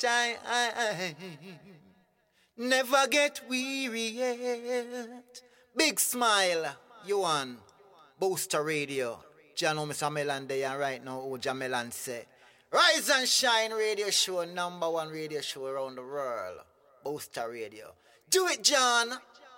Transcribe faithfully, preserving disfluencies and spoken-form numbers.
time. Never get weary yet. Big smile, you on Booster Radio. Jano Mister Melan there right now, who Jamelan say. Rise and Shine radio show, number one radio show around the world. Booster Radio. Do it, John.